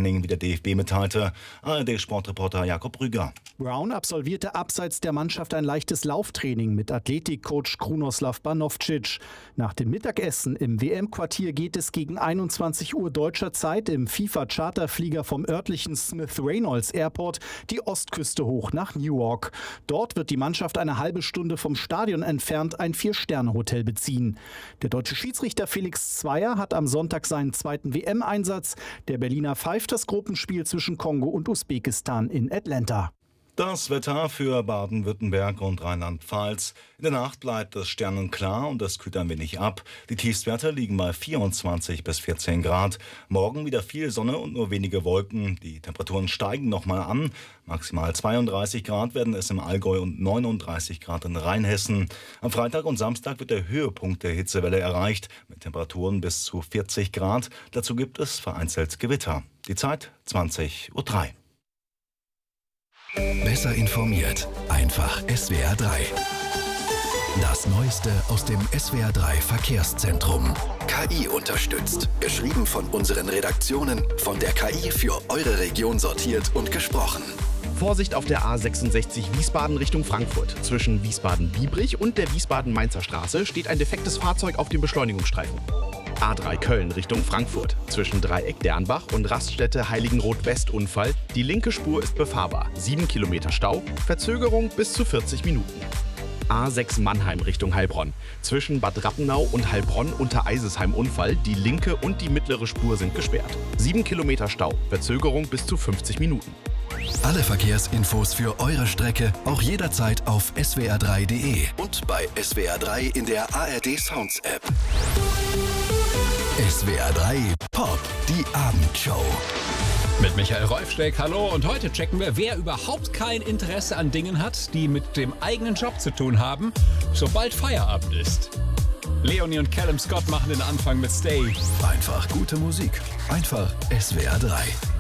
Lauftraining, wie der DFB mitteilte. ARD-Sportreporter Jakob Rüger. Brown absolvierte abseits der Mannschaft ein leichtes Lauftraining mit Athletikcoach Krunoslav Banovcic. Nach dem Mittagessen im WM-Quartier geht es gegen 21 Uhr deutscher Zeit im FIFA-Charterflieger vom örtlichen Smith Reynolds Airport die Ostküste hoch nach Newark. Dort wird die Mannschaft eine halbe Stunde vom Stadion entfernt ein 4-Sterne-Hotel beziehen. Der deutsche Schiedsrichter Felix Zweier hat am Sonntag seinen zweiten WM-Einsatz. Der Berliner pfeift das Gruppenspiel zwischen Kongo und Usbekistan in Atlanta. Das Wetter für Baden-Württemberg und Rheinland-Pfalz. In der Nacht bleibt es sternenklar und es kühlt ein wenig ab. Die Tiefstwerte liegen bei 24 bis 14 Grad. Morgen wieder viel Sonne und nur wenige Wolken. Die Temperaturen steigen nochmal an. Maximal 32 Grad werden es im Allgäu und 39 Grad in Rheinhessen. Am Freitag und Samstag wird der Höhepunkt der Hitzewelle erreicht, mit Temperaturen bis zu 40 Grad. Dazu gibt es vereinzelt Gewitter. Die Zeit 20:03 Uhr. Besser informiert. Einfach SWR 3. Das Neueste aus dem SWR 3 Verkehrszentrum. KI unterstützt. Geschrieben von unseren Redaktionen, von der KI für eure Region sortiert und gesprochen. Vorsicht auf der A66 Wiesbaden Richtung Frankfurt. Zwischen Wiesbaden-Biebrich und der Wiesbaden-Mainzer Straße steht ein defektes Fahrzeug auf dem Beschleunigungsstreifen. A3 Köln Richtung Frankfurt. Zwischen Dreieck Dernbach und Raststätte Heiligenroth-West Unfall. Die linke Spur ist befahrbar. 7 Kilometer Stau, Verzögerung bis zu 40 Minuten. A6 Mannheim Richtung Heilbronn. Zwischen Bad Rappenau und Heilbronn unter Eisesheim Unfall. Die linke und die mittlere Spur sind gesperrt. 7 Kilometer Stau, Verzögerung bis zu 50 Minuten. Alle Verkehrsinfos für eure Strecke auch jederzeit auf swr3.de und bei SWR 3 in der ARD Sounds App. SWR 3 Pop, die Abendshow. Mit Michael Rolfsteck, hallo. Und heute checken wir, wer überhaupt kein Interesse an Dingen hat, die mit dem eigenen Job zu tun haben, sobald Feierabend ist. Leonie und Callum Scott machen den Anfang mit Stay. Einfach gute Musik. Einfach SWR 3.